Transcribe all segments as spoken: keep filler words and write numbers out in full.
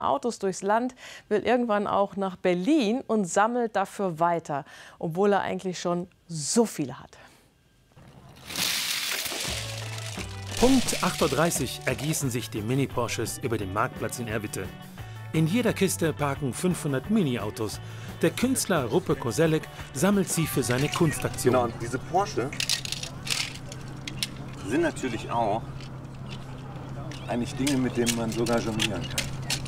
Autos durchs Land, will irgendwann auch nach Berlin und sammelt dafür weiter, obwohl er eigentlich schon so viele hat. Punkt acht Uhr dreißig ergießen sich die Mini-Porsches über den Marktplatz in Erwitte. In jeder Kiste parken fünfhundert Mini-Autos. Der Künstler Rupe Koselleck sammelt sie für seine Kunstaktion. Genau, und diese Porsche sind natürlich auch eigentlich Dinge, mit denen man sogar jonglieren kann.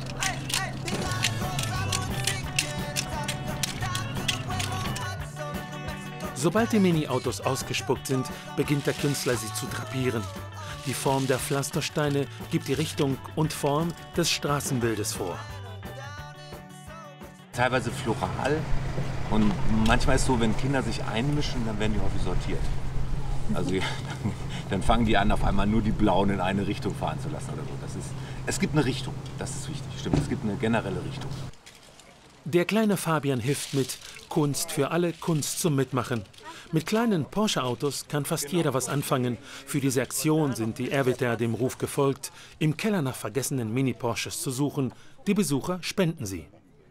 Sobald die Mini-Autos ausgespuckt sind, beginnt der Künstler sie zu drapieren. Die Form der Pflastersteine gibt die Richtung und Form des Straßenbildes vor. Teilweise floral und manchmal ist es so, wenn Kinder sich einmischen, dann werden die häufig sortiert. Also dann fangen die an, auf einmal nur die Blauen in eine Richtung fahren zu lassen oder so. Das ist, es gibt eine Richtung, das ist wichtig, stimmt, es gibt eine generelle Richtung. Der kleine Fabian hilft mit. Kunst für alle, Kunst zum Mitmachen. Mit kleinen Porsche-Autos kann fast jeder was anfangen. Für diese Aktion sind die Erwitter dem Ruf gefolgt, im Keller nach vergessenen Mini-Porsches zu suchen. Die Besucher spenden sie.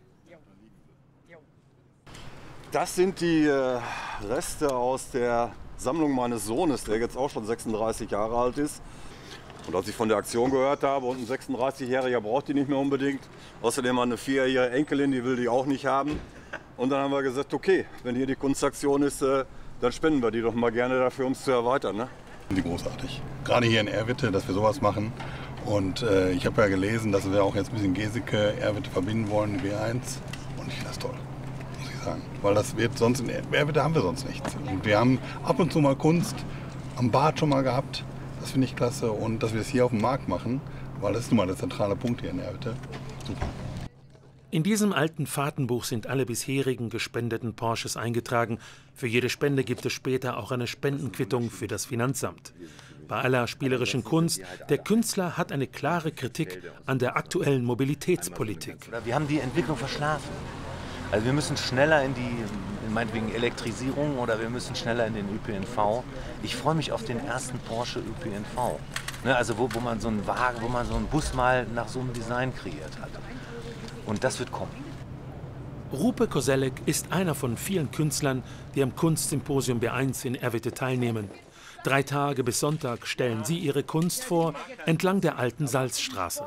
Das sind die äh, Reste aus der Sammlung meines Sohnes, der jetzt auch schon sechsunddreißig Jahre alt ist. Und als ich von der Aktion gehört habe, und ein sechsunddreißigjähriger braucht die nicht mehr unbedingt, außerdem eine vierjährige Enkelin, die will die auch nicht haben. Und dann haben wir gesagt, okay, wenn hier die Kunstaktion ist, äh, dann spenden wir die doch mal gerne dafür, um es zu erweitern. Ne? Die großartig. Gerade hier in Erwitte, dass wir sowas machen. Und äh, ich habe ja gelesen, dass wir auch jetzt ein bisschen Geseke, Erwitte verbinden wollen, W eins. Und ich finde das toll, muss ich sagen. Weil das wird sonst, in Erwitte haben wir sonst nichts. Und wir haben ab und zu mal Kunst am Bad schon mal gehabt. Das finde ich klasse. Und dass wir es hier auf dem Markt machen, weil das ist nun mal der zentrale Punkt hier in Erwitte. Super. In diesem alten Fahrtenbuch sind alle bisherigen gespendeten Porsches eingetragen. Für jede Spende gibt es später auch eine Spendenquittung für das Finanzamt. Bei aller spielerischen Kunst, der Künstler hat eine klare Kritik an der aktuellen Mobilitätspolitik. Wir haben die Entwicklung verschlafen. Also wir müssen schneller in die, in meinetwegen Elektrisierung oder wir müssen schneller in den Ö P N V. Ich freue mich auf den ersten Porsche Ö P N V. Ne, also wo, wo man so einen Wagen, wo man so einen Bus mal nach so einem Design kreiert hat. Und das wird kommen. Rupe Koselleck ist einer von vielen Künstlern, die am Kunstsymposium B eins in Erwitte teilnehmen. Drei Tage bis Sonntag stellen sie ihre Kunst vor, entlang der alten Salzstraße.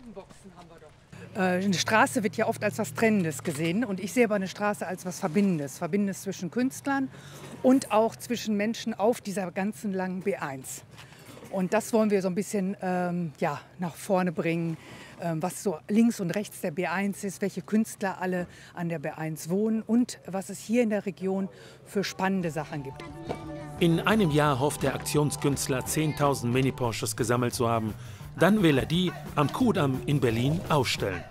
Eine Straße wird ja oft als was Trennendes gesehen und ich sehe aber eine Straße als was Verbindendes. Verbindendes zwischen Künstlern und auch zwischen Menschen auf dieser ganzen langen B eins. Und das wollen wir so ein bisschen ähm, ja, nach vorne bringen, ähm, was so links und rechts der B eins ist, welche Künstler alle an der B eins wohnen und was es hier in der Region für spannende Sachen gibt. In einem Jahr hofft der Aktionskünstler, zehntausend Mini-Porsches gesammelt zu haben. Dann will er die am Kudamm in Berlin ausstellen.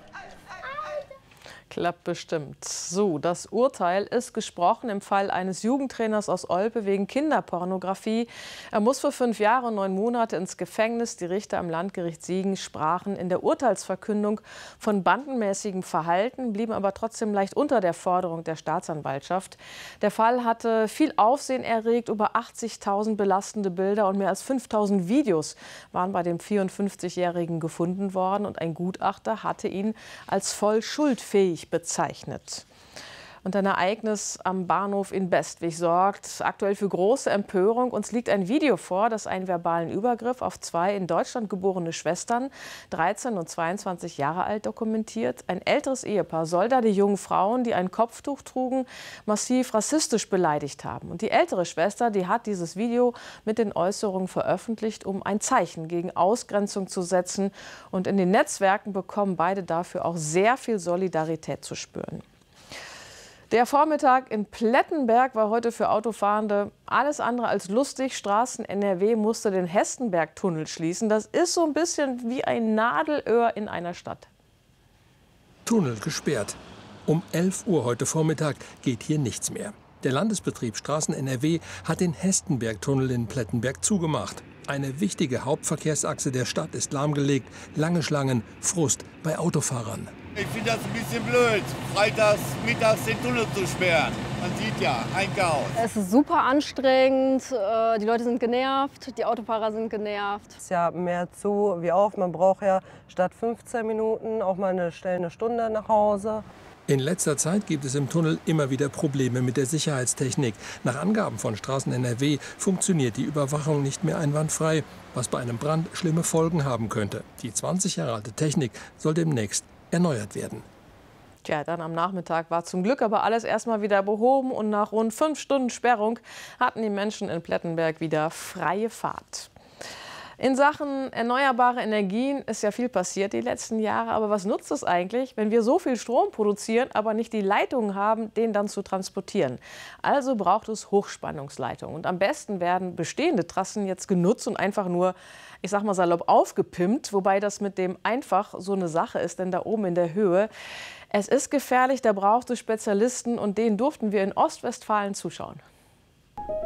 Klappt bestimmt. So, das Urteil ist gesprochen im Fall eines Jugendtrainers aus Olpe wegen Kinderpornografie. Er muss für fünf Jahre und neun Monate ins Gefängnis. Die Richter am Landgericht Siegen sprachen in der Urteilsverkündung von bandenmäßigem Verhalten, blieben aber trotzdem leicht unter der Forderung der Staatsanwaltschaft. Der Fall hatte viel Aufsehen erregt. Über achtzigtausend belastende Bilder und mehr als fünftausend Videos waren bei dem vierundfünfzigjährigen gefunden worden. Und ein Gutachter hatte ihn als voll schuldfähig bezeichnet. Und ein Ereignis am Bahnhof in Bestwig sorgt aktuell für große Empörung. Uns liegt ein Video vor, das einen verbalen Übergriff auf zwei in Deutschland geborene Schwestern, dreizehn und zweiundzwanzig Jahre alt, dokumentiert. Ein älteres Ehepaar soll da die jungen Frauen, die ein Kopftuch trugen, massiv rassistisch beleidigt haben. Und die ältere Schwester, die hat dieses Video mit den Äußerungen veröffentlicht, um ein Zeichen gegen Ausgrenzung zu setzen. Und in den Netzwerken bekommen beide dafür auch sehr viel Solidarität zu spüren. Der Vormittag in Plettenberg war heute für Autofahrende alles andere als lustig. Straßen N R W musste den Hestenberg-Tunnel schließen. Das ist so ein bisschen wie ein Nadelöhr in einer Stadt. Tunnel gesperrt. Um elf Uhr heute Vormittag geht hier nichts mehr. Der Landesbetrieb Straßen N R W hat den Hestenberg-Tunnel in Plettenberg zugemacht. Eine wichtige Hauptverkehrsachse der Stadt ist lahmgelegt. Lange Schlangen, Frust bei Autofahrern. Ich finde das ein bisschen blöd, freitags mittags den Tunnel zu sperren. Man sieht ja, ein Chaos. Es ist super anstrengend, die Leute sind genervt, die Autofahrer sind genervt. Es ist ja mehr zu wie auf. Man braucht ja statt fünfzehn Minuten auch mal eine, schnell eine Stunde nach Hause. In letzter Zeit gibt es im Tunnel immer wieder Probleme mit der Sicherheitstechnik. Nach Angaben von Straßen N R W funktioniert die Überwachung nicht mehr einwandfrei, was bei einem Brand schlimme Folgen haben könnte. Die zwanzig Jahre alte Technik soll demnächst erneuert werden. Tja, dann am Nachmittag war zum Glück aber alles erstmal wieder behoben und nach rund fünf Stunden Sperrung hatten die Menschen in Plettenberg wieder freie Fahrt. In Sachen erneuerbare Energien ist ja viel passiert die letzten Jahre. Aber was nutzt es eigentlich, wenn wir so viel Strom produzieren, aber nicht die Leitungen haben, den dann zu transportieren? Also braucht es Hochspannungsleitungen. Und am besten werden bestehende Trassen jetzt genutzt und einfach nur, ich sag mal salopp, aufgepimpt. Wobei das mit dem einfach so eine Sache ist, denn da oben in der Höhe, es ist gefährlich, da braucht es Spezialisten und denen durften wir in Ostwestfalen zuschauen.